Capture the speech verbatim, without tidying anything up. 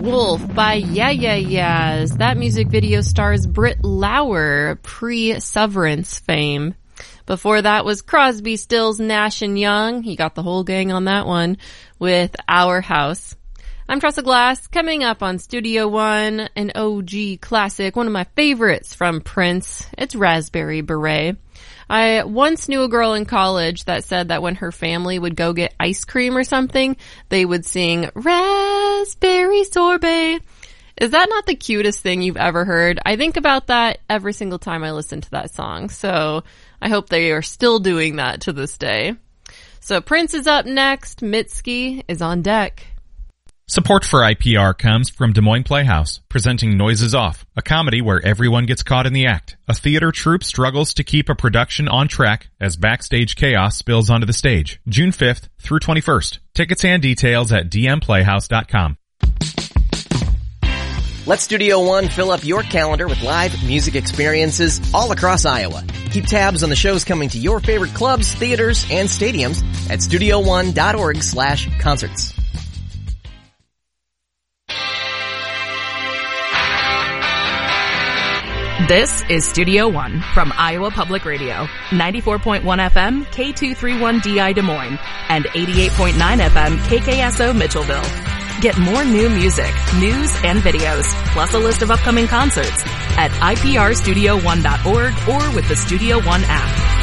Wolf by Yeah Yeah Yeahs. That music video stars Britt Lauer, pre-Severance fame. Before that was Crosby, Stills, Nash and Young. He got the whole gang on that one with Our House. I'm Tressa Glass. Coming up on Studio One, an O G classic, one of my favorites from Prince. It's Raspberry Beret. I once knew a girl in college that said that when her family would go get ice cream or something, they would sing Raspberry Sorbet. Is that not the cutest thing you've ever heard? I think about that every single time I listen to that song, so I hope they are still doing that to this day. So Prince is up next. Mitski is on deck. Support for I P R comes from Des Moines Playhouse, presenting Noises Off, a comedy where everyone gets caught in the act. A theater troupe struggles to keep a production on track as backstage chaos spills onto the stage. June fifth through twenty-first. Tickets and details at d m playhouse dot com. Let Studio One fill up your calendar with live music experiences all across Iowa. Keep tabs on the shows coming to your favorite clubs, theaters, and stadiums at studio one dot org slash concerts. This is Studio One from Iowa Public Radio, ninety-four point one F M, K two thirty-one D I Des Moines, and eighty-eight point nine F M, K K S O Mitchellville. Get more new music, news, and videos, plus a list of upcoming concerts at I P R studio one dot org or with the Studio One app.